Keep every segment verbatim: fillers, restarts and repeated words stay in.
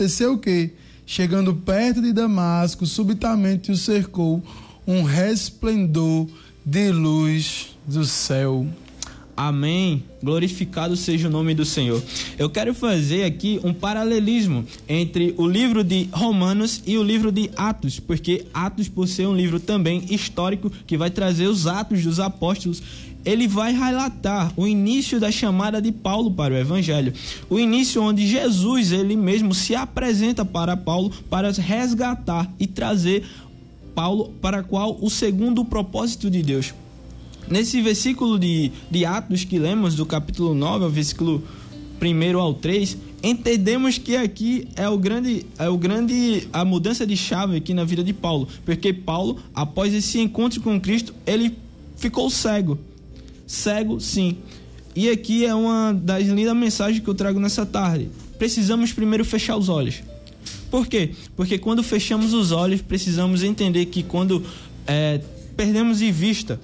aconteceu que, chegando perto de Damasco, subitamente o cercou um resplendor de luz do céu. Amém. Glorificado seja o nome do Senhor. Eu quero fazer aqui um paralelismo entre o livro de Romanos e o livro de Atos, porque Atos, por ser um livro também histórico, que vai trazer os atos dos apóstolos, ele vai relatar o início da chamada de Paulo para o Evangelho. O início onde Jesus, ele mesmo, se apresenta para Paulo para resgatar e trazer Paulo para qual o segundo propósito de Deus. Nesse versículo de, de Atos que lemos, do capítulo nove, ao versículo um ao três, entendemos que aqui é o grande, é o grande, a mudança de chave aqui na vida de Paulo, porque Paulo, após esse encontro com Cristo, ele ficou cego, cego sim, e aqui é uma das lindas mensagens que eu trago nessa tarde. Precisamos primeiro fechar os olhos. Por quê? Porque quando fechamos os olhos, precisamos entender que quando é, perdemos de vista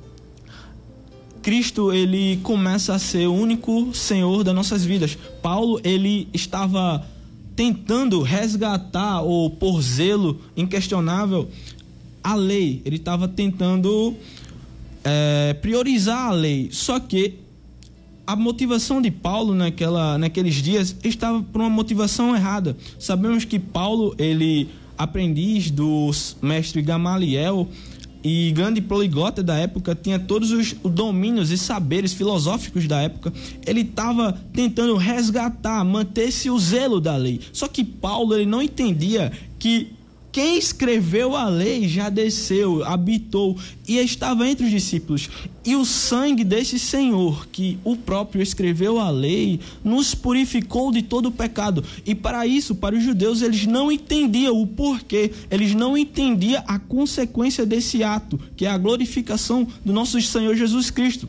Cristo, ele começa a ser o único Senhor das nossas vidas. Paulo, ele estava tentando resgatar, ou por zelo inquestionável, a lei. Ele estava tentando é, priorizar a lei. Só que a motivação de Paulo naquela, naqueles dias estava por uma motivação errada. Sabemos que Paulo, ele, aprendiz do mestre Gamaliel, e grande poliglota da época, tinha todos os domínios e saberes filosóficos da época. Ele estava tentando resgatar, manter-se o zelo da lei. Só que Paulo, ele não entendia que quem escreveu a lei já desceu, habitou e estava entre os discípulos. E o sangue desse Senhor, que o próprio escreveu a lei, nos purificou de todo o pecado. E para isso, para os judeus, eles não entendiam o porquê, eles não entendiam a consequência desse ato, que é a glorificação do nosso Senhor Jesus Cristo.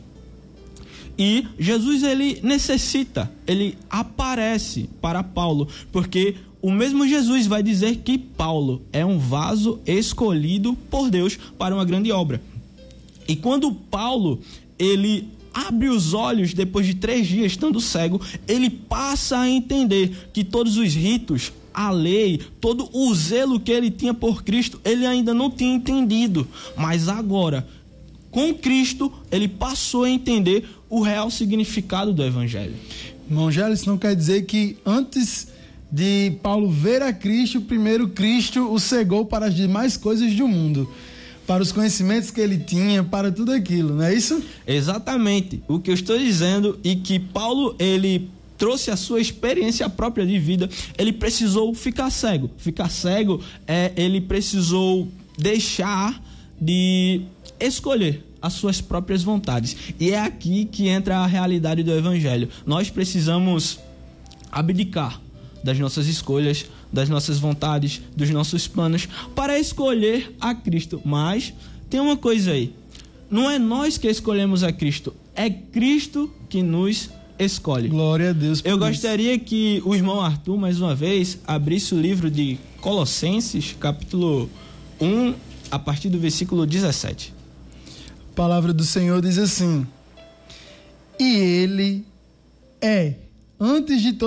E Jesus, ele necessita, ele aparece para Paulo, porque o mesmo Jesus vai dizer que Paulo é um vaso escolhido por Deus para uma grande obra. E quando Paulo, ele abre os olhos depois de três dias estando cego, ele passa a entender que todos os ritos, a lei, todo o zelo que ele tinha por Cristo, ele ainda não tinha entendido. Mas agora, com Cristo, ele passou a entender o real significado do Evangelho. Irmão Gélio, isso não quer dizer que antes de Paulo ver a Cristo, primeiro Cristo o cegou para as demais coisas do mundo, para os conhecimentos que ele tinha, para tudo aquilo, não é isso? Exatamente, o que eu estou dizendo, e que Paulo, ele trouxe a sua experiência própria de vida. Ele precisou ficar cego, ficar cego, é, ele precisou deixar de escolher as suas próprias vontades, e é aqui que entra a realidade do Evangelho. Nós precisamos abdicar das nossas escolhas, das nossas vontades, dos nossos planos, para escolher a Cristo. Mas tem uma coisa aí, não é nós que escolhemos a Cristo, é Cristo que nos escolhe. Glória a Deus por Eu isso. gostaria que o irmão Arthur, mais uma vez, abrisse o livro de Colossenses, capítulo um, a partir do versículo dezessete. A palavra do Senhor diz assim: e ele é, antes de